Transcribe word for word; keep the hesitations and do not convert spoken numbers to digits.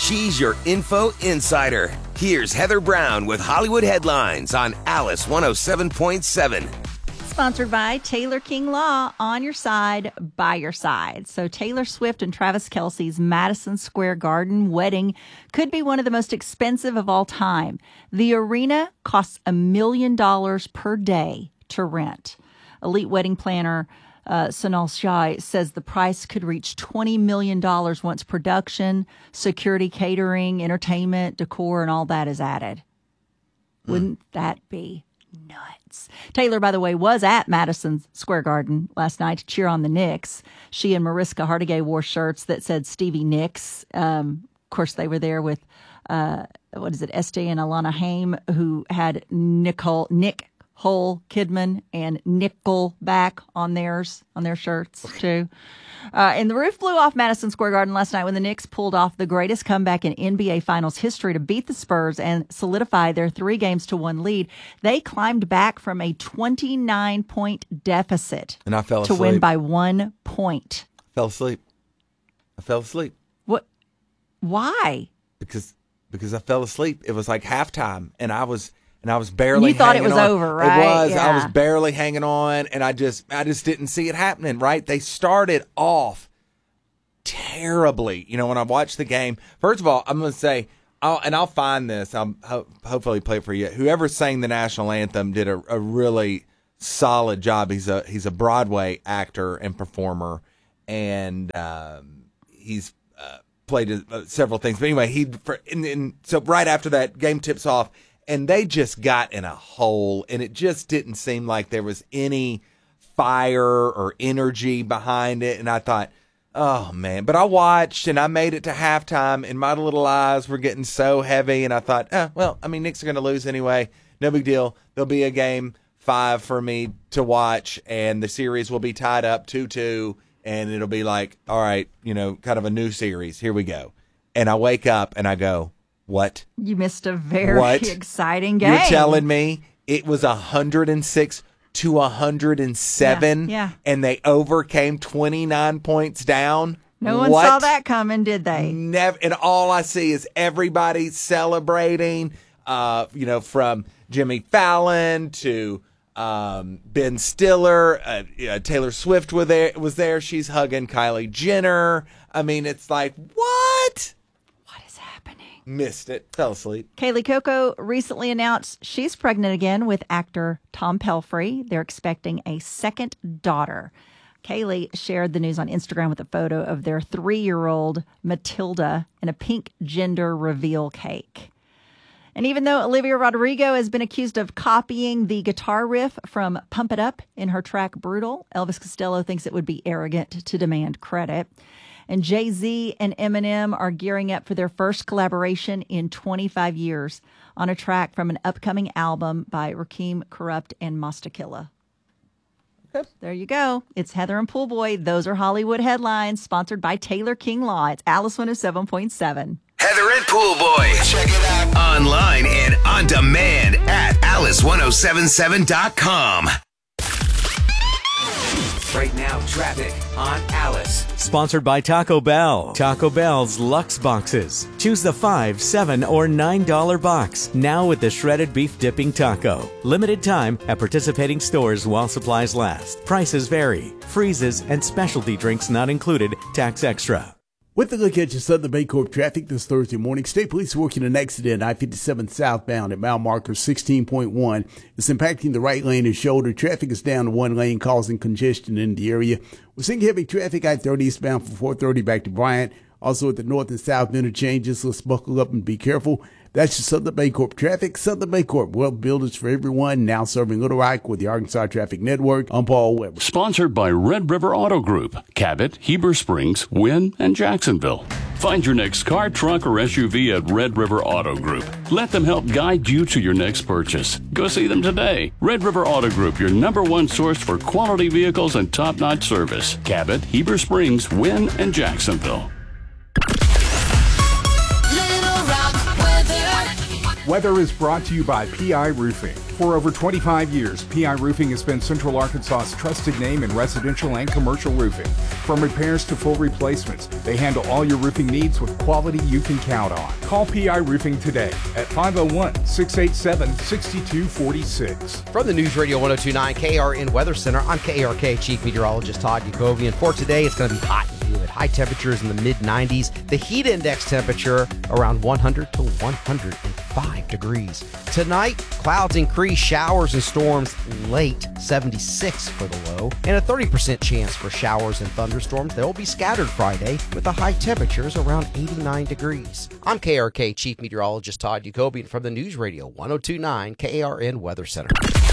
She's your info insider. Here's Heather Brown with Hollywood Headlines on Alice one oh seven point seven. Sponsored by Taylor King Law, on your side, by your side. So Taylor Swift and Travis Kelce's Madison Square Garden wedding could be one of the most expensive of all time. The arena costs a million dollars per day to rent. Elite wedding planner uh, Sonal Shah says the price could reach twenty million dollars once production, security, catering, entertainment, decor, and all that is added. Mm. Wouldn't that be nuts? Taylor, by the way, was at Madison Square Garden last night to cheer on the Knicks. She and Mariska Hargitay wore shirts that said Stevie Nicks. Um, of course, they were there with, uh, what is it, Estee and Alana Haim, who had Nicole, Nick Nicole Kidman and Nickelback on theirs, on their shirts, too. Uh, and the roof blew off Madison Square Garden last night when the Knicks pulled off the greatest comeback in N B A Finals history to beat the Spurs and solidify their three games to one lead. They climbed back from a twenty-nine point deficit and I fell to asleep. win by one point. I fell asleep. I fell asleep. What? Why? Because because I fell asleep. It was like halftime, and I was and I was barely. You thought it was on. over, right? It was. Yeah. I was barely hanging on, and I just I just didn't see it happening. Right? They started off terribly. You know, when I watched the game, first of all, I'm going to say, I'll, and I'll find this. I'll ho- hopefully play it for you. Whoever sang the national anthem did a, a really solid job. He's a he's a Broadway actor and performer, and um, he's uh, played uh, several things. But anyway, he for, and, and so right after that, game tips off, and they just got in a hole, and it just didn't seem like there was any fire or energy behind it. And I thought, oh, man. But I watched, and I made it to halftime, and my little eyes were getting so heavy. And I thought, eh, well, I mean, Knicks are going to lose anyway. No big deal. There'll be a game five for me to watch, and the series will be tied up two two, and it'll be like, all right, you know, kind of a new series. Here we go. And I wake up, and I go, what? You missed a very what? exciting game. You're telling me it was one hundred six to one hundred seven, yeah, yeah. and they overcame twenty-nine points down? No one what? saw that coming, did they? Never. And all I see is everybody celebrating, uh, you know, from Jimmy Fallon to um, Ben Stiller. Uh, uh, Taylor Swift was there, was there. She's hugging Kylie Jenner. I mean, it's like, what? What is happening? Missed it. Fell asleep. Kaylee Cuoco recently announced she's pregnant again with actor Tom Pelphrey. They're expecting a second daughter. Kaylee shared the news on Instagram with a photo of their three-year-old Matilda and a pink gender reveal cake. And even though Olivia Rodrigo has been accused of copying the guitar riff from Pump It Up in her track Brutal, Elvis Costello thinks it would be arrogant to demand credit. And Jay-Z and Eminem are gearing up for their first collaboration in twenty-five years on a track from an upcoming album by Rakim, Corrupt, and Mastakilla. Okay. There you go. It's Heather and Pool Boy. Those are Hollywood Headlines, sponsored by Taylor King Law. It's Alice one oh seven point seven. Heather and Pool Boy. Check it out online and on demand at alice ten seventy-seven dot com. Right now, traffic on Alice. Sponsored by Taco Bell. Taco Bell's Luxe Boxes. Choose the five, seven, or nine dollar box. Now with the shredded beef dipping taco. Limited time at participating stores while supplies last. Prices vary. Freezes and specialty drinks not included. Tax extra. With a look at your Southern Bancorp traffic this Thursday morning, State Police working an accident I fifty-seven southbound at mile marker sixteen point one. It's impacting the right lane and shoulder. Traffic is down to one lane, causing congestion in the area. We're seeing heavy traffic I thirty eastbound from four thirty back to Bryant. Also at the north and south interchanges. Let's buckle up and be careful. That's your Southern Bancorp traffic. Southern Bancorp, wealth builders for everyone, now serving Little Rock with the Arkansas Traffic Network. I'm Paul Weber. Sponsored by Red River Auto Group, Cabot, Heber Springs, Wynn, and Jacksonville. Find your next car, truck, or S U V at Red River Auto Group. Let them help guide you to your next purchase. Go see them today. Red River Auto Group, your number one source for quality vehicles and top-notch service. Cabot, Heber Springs, Wynn, and Jacksonville. Weather is brought to you by P I Roofing. For over twenty-five years, P I Roofing has been Central Arkansas's trusted name in residential and commercial roofing. From repairs to full replacements, they handle all your roofing needs with quality you can count on. Call P I Roofing today at five oh one, six eight seven, six two four six. From the News Radio one oh two point nine K R N Weather Center, I'm K R K Chief Meteorologist Todd Yacobian. For today, it's going to be hot and humid. High temperatures in the mid nineties. The heat index temperature around one hundred to one hundred five degrees. Tonight, clouds increase, showers and storms late, seventy-six for the low, and a thirty percent chance for showers and thunderstorms. They will be scattered Friday with the high temperatures around eighty-nine degrees. I'm K R K Chief Meteorologist Todd Yacobian from the News Radio one oh two point nine K R N Weather Center.